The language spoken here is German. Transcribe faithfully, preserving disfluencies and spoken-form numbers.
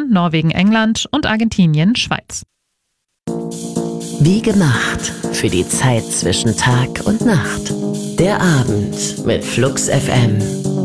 Spanien, Norwegen, England und Argentinien, Schweiz. Wie gemacht für die Zeit zwischen Tag und Nacht. Der Abend mit Flux F M.